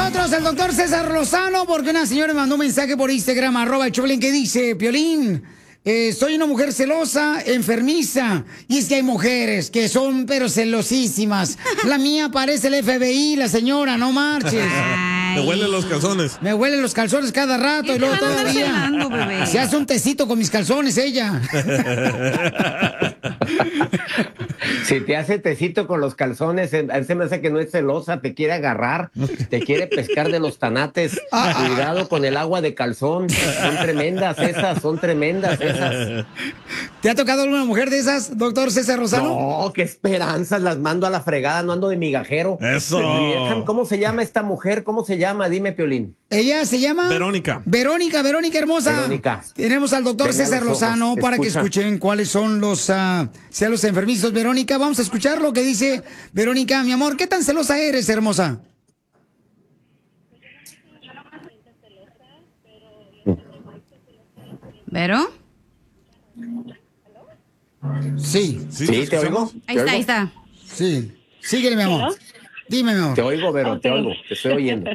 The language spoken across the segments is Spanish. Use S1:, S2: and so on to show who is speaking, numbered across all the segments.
S1: nosotros el doctor César Lozano porque una señora me mandó un mensaje por Instagram, @el que dice, Piolín, soy una mujer celosa, enfermiza, y es que hay mujeres que son pero celosísimas. La mía parece el FBI, la señora, no marches.
S2: Me huelen los calzones.
S1: Me huelen los calzones cada rato y luego todavía
S3: celando, bebé?
S1: se hace un tecito con mis calzones ella.
S4: Si te hace tecito con los calzones, a veces me hace que no es celosa, te quiere agarrar, te quiere pescar de los tanates. Cuidado con el agua de calzón, son tremendas esas, son tremendas esas.
S1: ¿Te ha tocado alguna mujer de esas, doctor César Lozano?
S4: No, qué esperanzas, las mando a la fregada, no ando de migajero.
S2: Eso.
S4: ¿Cómo se llama esta mujer? ¿Cómo se llama? Dime, Piolín.
S1: Ella se llama
S2: Verónica.
S1: Verónica hermosa.
S4: Verónica.
S1: Tenemos al doctor
S4: Venga,
S1: César
S4: los ojos.
S1: Lozano para que
S4: Escucha.
S1: escuchen cuáles son los celos enfermizos. Verónica, vamos a escuchar lo que dice Verónica. Mi amor, ¿qué tan celosa eres, hermosa?
S3: ¿Vero?
S1: Sí.
S4: ¿Sí, te oigo?
S3: Ahí está, ahí está.
S1: Sí. Síguele, mi amor. Dime, mi amor.
S4: Te oigo, Vero,
S5: Ok.
S4: te oigo, te estoy oyendo.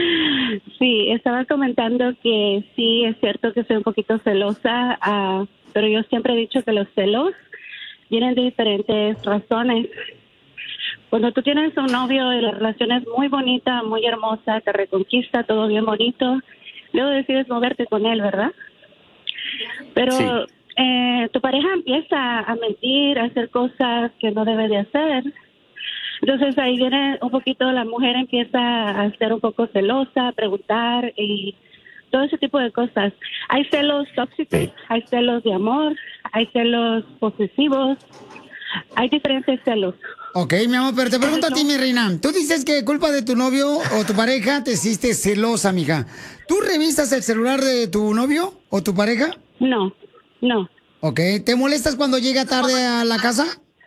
S5: Sí, estaba comentando que sí, es cierto que soy un poquito celosa, pero yo siempre he dicho que los celos vienen de diferentes razones. Cuando tú tienes un novio y la relación es muy bonita, muy hermosa, te reconquista, todo bien bonito, luego decides moverte con él, ¿verdad? Pero
S4: Sí.
S5: tu pareja empieza a mentir, a hacer cosas que no debe de hacer. Entonces ahí viene un poquito, la mujer empieza a ser un poco celosa, a preguntar y todo ese tipo de cosas. Hay celos tóxicos, hay celos de amor, hay celos posesivos, hay diferentes celos.
S1: Ok, mi amor, pero te pregunto a ti, mi reina. Tú dices que culpa de tu novio o tu pareja te hiciste celosa, mija. ¿Tú revisas el celular de tu novio o tu pareja?
S5: No, no,
S1: Ok, ¿te molestas cuando llega tarde a la casa?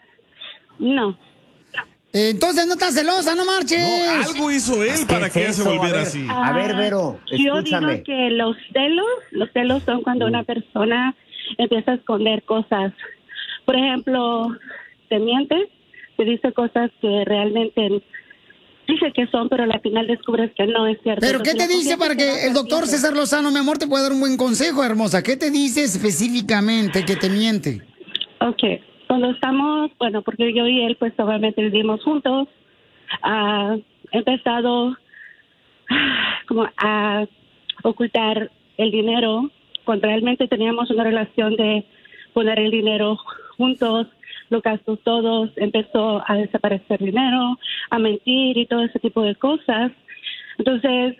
S5: no.
S1: Entonces no estás celosa, no marches.
S2: No, algo hizo él para
S4: ¿Qué
S2: que
S4: es
S2: ella se
S4: eso?
S2: volviera
S4: A ver.
S2: así.
S4: A ver, Vero,
S5: Yo
S4: escúchame.
S5: digo que los celos son cuando una persona empieza a esconder cosas. Por ejemplo, te miente, te dice cosas que realmente dice que son, pero al final descubres que no es cierto.
S1: ¿Pero qué
S5: Entonces,
S1: te
S5: la
S1: dice
S5: confianza
S1: para
S5: se
S1: que
S5: va
S1: el doctor
S5: perdiendo.
S1: César Lozano, mi amor, te pueda dar un buen consejo, hermosa? ¿Qué te dice específicamente que te miente?
S5: Ok, cuando estamos, bueno, porque yo y él pues obviamente vivimos juntos, he empezado como a ocultar el dinero cuando realmente teníamos una relación de poner el dinero juntos, los gastos todos, empezó a desaparecer dinero, a mentir y todo ese tipo de cosas. Entonces,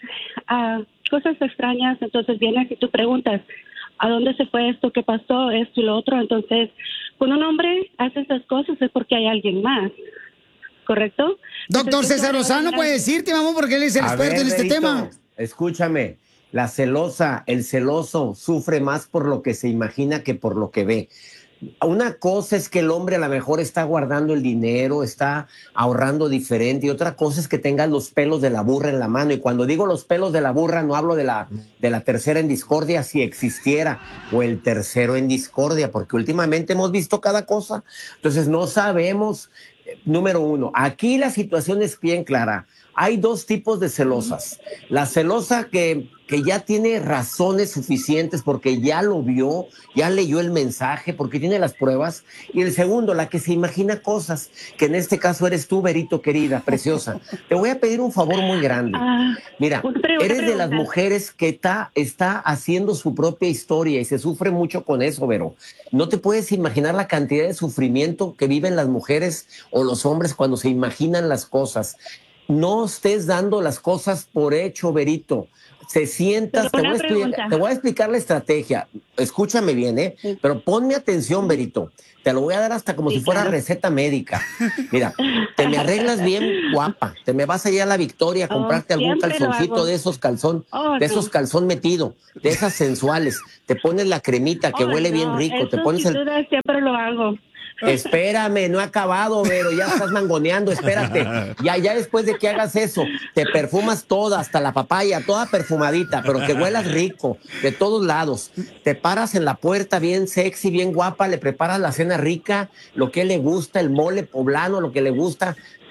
S5: cosas extrañas, entonces vienes y tú preguntas, ¿a dónde se fue esto? ¿Qué pasó? Esto y lo otro. Entonces, cuando un hombre hace esas cosas es porque hay alguien más, ¿correcto?
S1: Doctor
S5: Entonces,
S1: César Lozano
S5: ahora-
S1: puede decirte, mi amor, porque él es el
S4: A
S1: experto
S4: ver,
S1: en este
S4: Verito,
S1: tema.
S4: escúchame, la celosa, el celoso sufre más por lo que se imagina que por lo que ve. Una cosa es que el hombre a lo mejor está guardando el dinero, está ahorrando diferente, y otra cosa es que tenga los pelos de la burra en la mano. Y cuando digo los pelos de la burra, no hablo de la tercera en discordia, si existiera, o el tercero en discordia, porque últimamente hemos visto cada cosa. Entonces no sabemos. Número uno, aquí la situación es bien clara. Hay dos tipos de celosas. La celosa que ya tiene razones suficientes porque ya lo vio, ya leyó el mensaje, porque tiene las pruebas. Y el segundo, la que se imagina cosas, que en este caso eres tú, Verito, querida, preciosa. Te voy a pedir un favor muy grande. Mira,
S5: una
S4: eres de las
S5: pregunta.
S4: mujeres que está haciendo su propia historia y se sufre mucho con eso, Vero. No te puedes imaginar la cantidad de sufrimiento que viven las mujeres o los hombres cuando se imaginan las cosas. No estés dando las cosas por hecho, Verito. Se sientas,
S5: Pero una pregunta.
S4: te voy a explicar la estrategia. Escúchame bien, ¿eh?
S5: Sí.
S4: Pero ponme atención, Verito. Te lo voy a dar hasta como
S5: Sí,
S4: si fuera
S5: claro.
S4: receta médica. Mira, te me arreglas bien guapa. Te me vas allá a la Victoria a comprarte algún
S5: siempre lo
S4: calzoncito
S5: hago.
S4: de esos calzón,
S5: Oh,
S4: de esos
S5: no.
S4: calzón metido, de esas sensuales. Te pones la cremita que
S5: Oh,
S4: huele
S5: no,
S4: bien rico. Te
S5: eso
S4: pones
S5: sin
S4: el...
S5: duda siempre lo hago.
S4: Espérame, no he acabado, Vero, ya estás mangoneando, espérate. Ya después de que hagas eso, te perfumas toda, hasta la papaya, toda perfumadita, pero que huelas rico, de todos lados. Te paras en la puerta bien sexy, bien guapa, le preparas la cena rica, lo que le gusta, el mole poblano, lo que le gusta.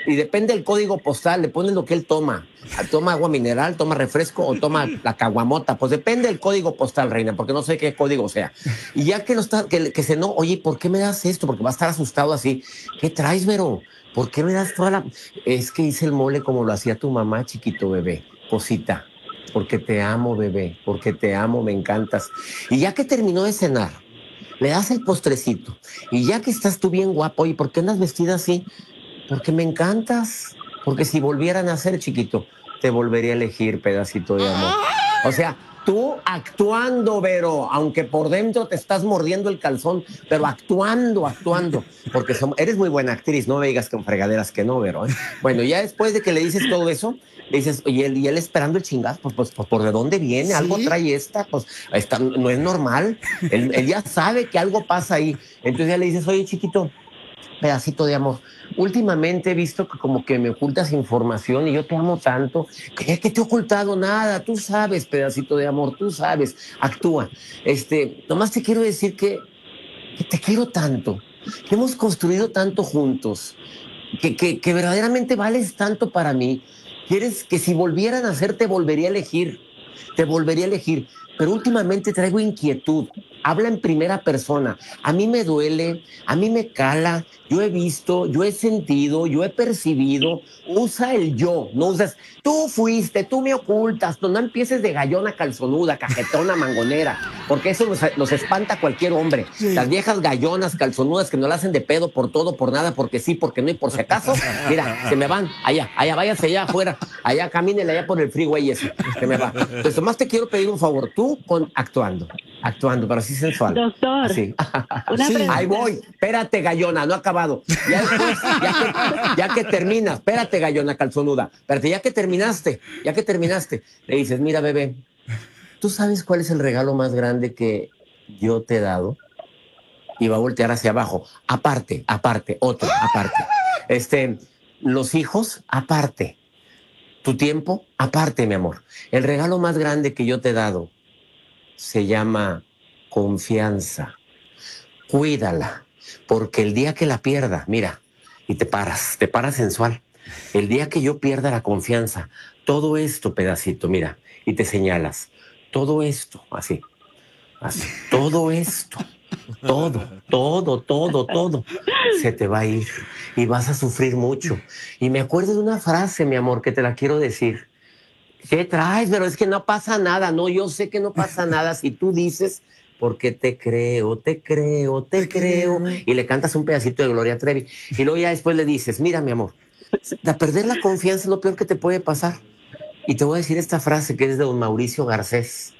S4: Y depende del código postal, le ponen lo que él toma. Toma agua mineral, toma refresco o toma la caguamota. Pues depende del código postal, reina, porque no sé qué código sea. Y ya que no está, que se no, oye, ¿por qué me das esto? Porque va a estar asustado así. ¿Qué traes, Vero? ¿Por qué me das toda la...? Es que hice el mole como lo hacía tu mamá, chiquito bebé, cosita. Porque te amo, bebé, porque te amo, me encantas. Y ya que terminó de cenar, le das el postrecito. Y ya que estás tú bien guapo, ¿y por qué andas vestida así? Porque me encantas. Porque si volvieran a ser, chiquito, te volvería a elegir, pedacito de amor. O sea, tú actuando, Vero, aunque por dentro te estás mordiendo el calzón, pero actuando. Porque eres muy buena actriz, no me digas con fregaderas que no, Vero. Bueno, ya después de que le dices todo eso, le dices, y él esperando el chingazo, pues, ¿por de dónde viene? ¿Sí? Algo trae pues no es normal. Él ya sabe que algo pasa ahí. Entonces ya le dices, oye, chiquito, pedacito de amor, últimamente he visto que como que me ocultas información y yo te amo tanto. ¿Qué te he ocultado? Nada, tú sabes, pedacito de amor, tú sabes, actúa. Nomás te quiero decir que te quiero tanto, que hemos construido tanto juntos, que verdaderamente vales tanto para mí, que si volvieran a ser te volvería a elegir, pero últimamente traigo inquietud. Habla en primera persona. A mí me duele, a mí me cala, yo he visto, yo he sentido, yo he percibido. Usa el yo, no usas, tú fuiste, tú me ocultas. No empieces de gallona calzonuda, cajetona, mangonera, porque eso los espanta a cualquier hombre. Sí. Las viejas gallonas calzonudas que no la hacen de pedo por todo, por nada, porque sí, porque no y por si acaso. Mira, se me van, allá, váyanse allá afuera, allá, camínenle allá por el freeway ese, se me va. Entonces, nomás te quiero pedir un favor, tú actuando, pero así sensual.
S5: Doctor,
S4: así. Sí. Ahí voy, espérate, gallona, no ha acabado. Ya después, ya que terminas, espérate, gallona calzonuda, espérate, ya que terminaste, le dices, mira, bebé, ¿tú sabes cuál es el regalo más grande que yo te he dado? Y va a voltear hacia abajo, aparte, otro, aparte. Los hijos, aparte. Tu tiempo, aparte, mi amor. El regalo más grande que yo te he dado se llama confianza. Cuídala, porque el día que la pierda, mira, y te paras sensual. El día que yo pierda la confianza, todo esto, pedacito, mira, y te señalas, todo esto, así, todo esto, todo, se te va a ir y vas a sufrir mucho. Y me acuerdo de una frase, mi amor, que te la quiero decir. ¿Qué traes? Pero es que no pasa nada. No, yo sé que no pasa nada si tú dices, porque te creo. Y le cantas un pedacito de Gloria Trevi. Y luego ya después le dices, mira, mi amor, perder la confianza es lo peor que te puede pasar. Y te voy a decir esta frase que es de don Mauricio Garcés.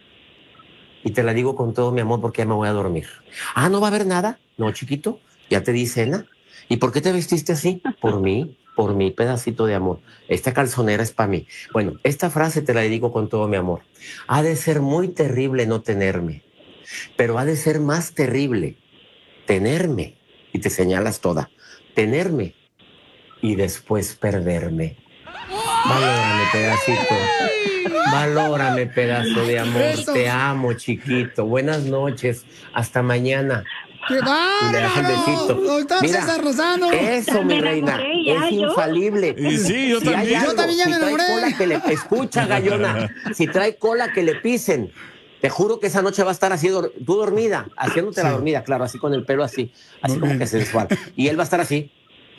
S4: Y te la digo con todo mi amor porque ya me voy a dormir. Ah, ¿no va a haber nada? No, chiquito, ya te di cena. ¿Y por qué te vestiste así? Por mí, pedacito de amor. Esta calzonera es para mí. Bueno, esta frase te la dedico con todo mi amor. Ha de ser muy terrible no tenerme, pero ha de ser más terrible tenerme, y te señalas toda, tenerme y después perderme. Valórame, pedacito. Valórame, pedazo de amor. Eso. Te amo, chiquito. Buenas noches. Hasta mañana.
S1: ¡Qué bárbaro! Doctor
S4: Mira,
S1: César Lozano.
S4: Eso, mi reina, es infalible.
S2: Y sí, yo también.
S1: Yo también ya me enamoré.
S4: Escucha, gallona, si trae cola que le pisen, te juro que esa noche va a estar así, tú dormida, haciéndote la dormida, claro, así con el pelo así como que sensual. Y él va a estar así,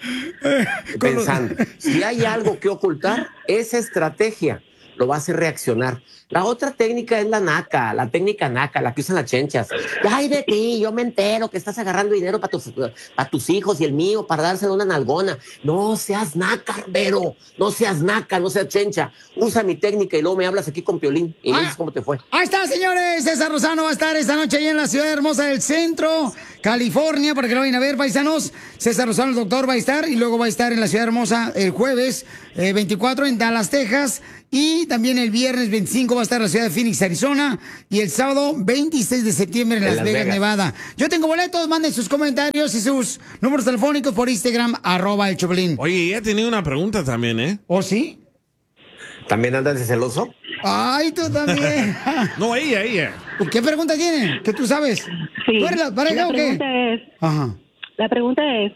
S4: pensando. Si hay algo que ocultar, esa estrategia lo va a hacer reaccionar. La otra técnica es la técnica naca, la que usan las chenchas. Ay, de ti, yo me entero que estás agarrando dinero para tus hijos y el mío, para dárselo una nalgona. No seas naca, Vero, no seas chencha. Usa mi técnica y luego me hablas aquí con Piolín y me dices cómo te fue.
S1: Ahí está, señores. César Lozano va a estar esta noche ahí en la ciudad hermosa del centro, California, para que lo vayan a ver, paisanos. César Lozano, el doctor, va a estar y luego va a estar en la ciudad hermosa el jueves 24 en Dallas, Texas. Y también el viernes 25 va a estar en la ciudad de Phoenix, Arizona. Y el sábado 26 de septiembre en Las Vegas, Nevada. Yo tengo boletos, manden sus comentarios y sus números telefónicos por Instagram, @el Choplin.
S2: Oye, ya tenía una pregunta también, ¿eh?
S1: ¿Oh, sí?
S4: ¿También andas de celoso?
S1: Ay, tú también.
S2: No, ella.
S1: ¿Qué pregunta tiene? ¿Qué tú sabes?
S5: Sí.
S1: ¿Tú eres la pareja o qué?
S5: La pregunta es,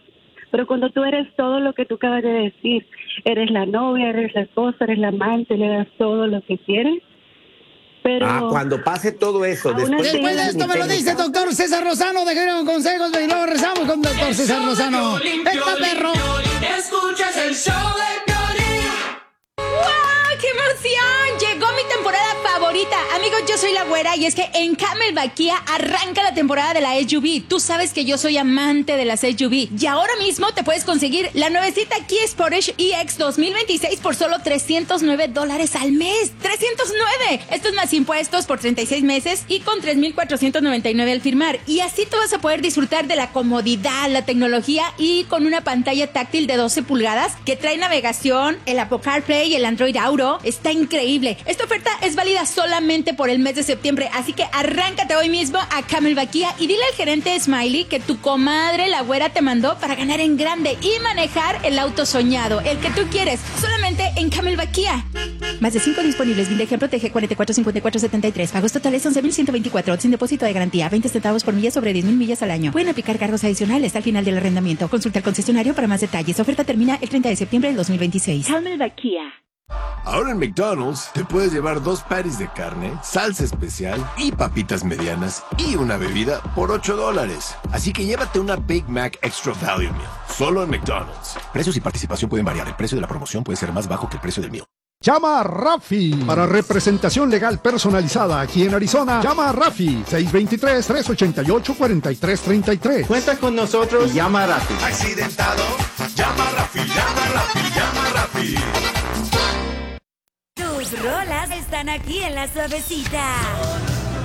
S5: Pero cuando tú eres todo lo que tú acabas de decir, eres la novia, eres la esposa, eres la amante, le das todo lo que quieres. Pero
S4: cuando pase todo eso,
S1: Después de esto me lo dice el doctor César Lozano, de consejos, y luego rezamos con el doctor César Lozano. ¡Está perro!
S3: Escuchas el show de Piolín.
S6: ¡Wow! ¡Qué emoción! Llegó mi temporada favorita. Amigos, yo soy la güera y es que en Camelback Kia arranca la temporada de la SUV. Tú sabes que yo soy amante de las SUV. Y ahora mismo te puedes conseguir la nuevecita Kia Sportage EX 2026 por solo $309 al mes. ¡309! Esto es más impuestos por 36 meses y con $3,499 al firmar. Y así tú vas a poder disfrutar de la comodidad, la tecnología y con una pantalla táctil de 12 pulgadas que trae navegación, el Apple CarPlay y el Android Auto. Está increíble. Esta oferta es válida solamente por el mes de septiembre, así que arráncate hoy mismo a Camelback Kia y dile al gerente Smiley que tu comadre la güera te mandó para ganar en grande y manejar el auto soñado, el que tú quieres, solamente en Camelback Kia. Más de 5 disponibles. Vindeje protege 445473. Pagos totales 11,124. Sin depósito de garantía. 20 centavos por milla sobre 10,000 millas al año. Pueden aplicar cargos adicionales al final del arrendamiento. Consulta al concesionario para más detalles. Oferta termina el 30 de septiembre del 2026.
S5: Camelback Kia.
S7: Ahora en McDonald's te puedes llevar 2 patties de carne, salsa especial y papitas medianas y una bebida por $8. Así que llévate una Big Mac Extra Value Meal. Solo en McDonald's. Precios y participación pueden variar. El precio de la promoción puede ser más bajo que el precio del meal.
S8: Llama a Rafi para representación legal personalizada aquí en Arizona. Llama a Rafi 623-388-4333.
S9: Cuenta con nosotros y llama a Rafi.
S7: Accidentado, llama a Rafi, llama a Rafi, llama a Rafi.
S10: Tus rolas están aquí en La Suavecita.